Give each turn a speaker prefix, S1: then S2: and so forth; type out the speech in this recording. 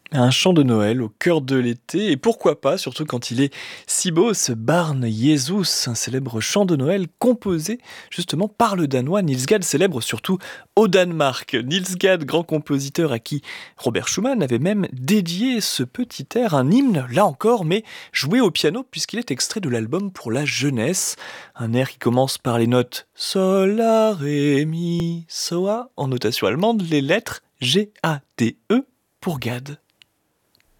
S1: Un chant de Noël au cœur de l'été, et pourquoi pas, surtout quand il est si beau, ce Barn Jesus, un célèbre chant de Noël composé justement par le Danois Niels Gade, célèbre surtout au Danemark. Niels Gade, grand compositeur à qui Robert Schumann avait même dédié ce petit air, un hymne, là encore, mais joué au piano puisqu'il est extrait de l'album pour la jeunesse. Un air qui commence par les notes Sol, La, Ré, Mi, Soa, en notation allemande, les lettres G, A, D, E pour Gade.